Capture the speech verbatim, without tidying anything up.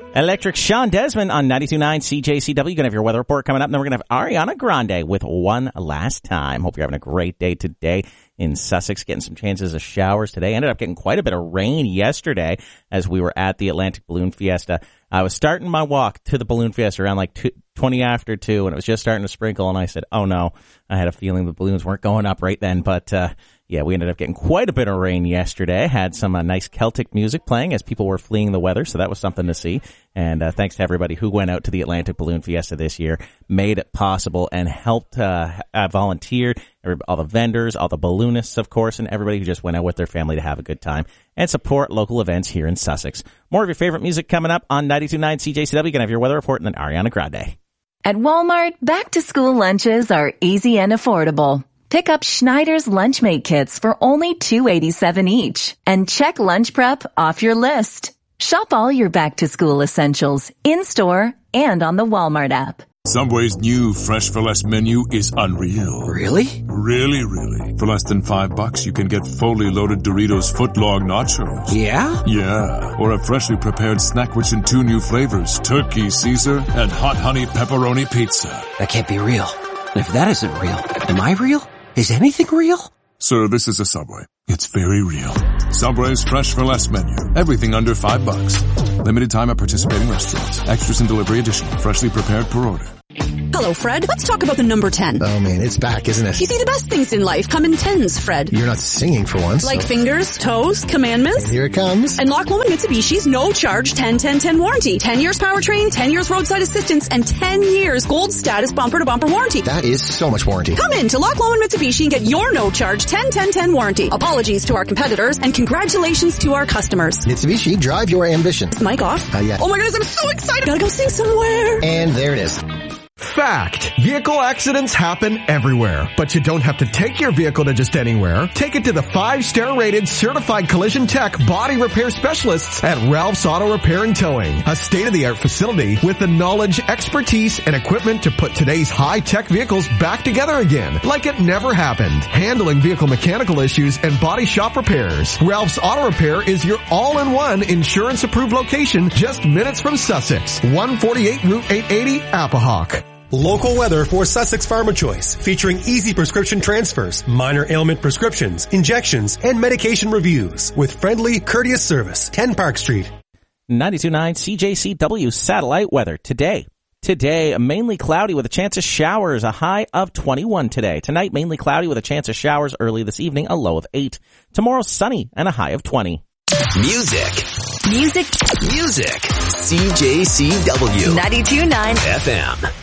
Electric Sean Desmond on ninety-two point nine C J C W. You're going to have your weather report coming up. And then we're going to have Ariana Grande with One Last Time. Hope you're having a great day today in Sussex, getting some chances of showers today. Ended up getting quite a bit of rain yesterday as we were at the Atlantic Balloon Fiesta. I was starting my walk to the Balloon Fiesta around like two, twenty after two, and it was just starting to sprinkle, and I said, oh no, I had a feeling the balloons weren't going up right then, but uh yeah, we ended up getting quite a bit of rain yesterday. Had some uh, nice Celtic music playing as people were fleeing the weather, so that was something to see. And uh, thanks to everybody who went out to the Atlantic Balloon Fiesta this year, made it possible, and helped, uh, uh volunteered, all the vendors, all the balloonists, of course, and everybody who just went out with their family to have a good time and support local events here in Sussex. More of your favorite music coming up on ninety-two point nine C J C W. You're going to have your weather report and then Ariana Grande. At Walmart, back-to-school lunches are easy and affordable. Pick up Schneider's Lunchmate kits for only two dollars and eighty-seven cents each and check lunch prep off your list. Shop all your back-to-school essentials in-store and on the Walmart app. Subway's new Fresh for Less menu is unreal. Really? Really, really. For less than five bucks, you can get fully loaded Doritos footlong nachos. Yeah? Yeah. Or a freshly prepared snack which in two new flavors, turkey Caesar and hot honey pepperoni pizza. That can't be real. If that isn't real, am I real? Is anything real? Sir, this is a Subway. It's very real. Subway's Fresh for Less menu. Everything under five bucks. Limited time at participating restaurants. Extras and delivery additional. Freshly prepared per order. Hello, Fred. Let's talk about the number ten. Oh, man, it's back, isn't it? You see, the best things in life come in tens, Fred. You're not singing for once. Like so. fingers, toes, commandments. And here it comes. And Lock Lomond Mitsubishi's no-charge ten ten ten warranty. ten years powertrain, ten years roadside assistance, and ten years gold status bumper-to-bumper warranty. That is so much warranty. Come in to Lock Lomond Mitsubishi and get your no-charge ten ten ten warranty. Apologies to our competitors, and congratulations to our customers. Mitsubishi, drive your ambition. Is Mike off? Uh, yeah. Oh my goodness, I'm so excited. Gotta go sing somewhere. And there it is. Fact. Vehicle accidents happen everywhere, but you don't have to take your vehicle to just anywhere. Take it to the five-star rated certified collision tech body repair specialists at Ralph's Auto Repair and Towing, a state-of-the-art facility with the knowledge, expertise, and equipment to put today's high-tech vehicles back together again, like it never happened. Handling vehicle mechanical issues and body shop repairs. Ralph's Auto Repair is your all-in-one insurance-approved location just minutes from Sussex. one forty-eight Route eight eighty, Appahawk. Local weather for Sussex Pharma Choice, featuring easy prescription transfers, minor ailment prescriptions, injections, and medication reviews with friendly, courteous service. ten Park Street. ninety-two point nine C J C W satellite weather today. Today, mainly cloudy with a chance of showers, a high of twenty-one today. Tonight, mainly cloudy with a chance of showers early this evening, a low of eight. Tomorrow, sunny and a high of twenty. Music. Music. Music. C J C W. ninety-two point nine F M.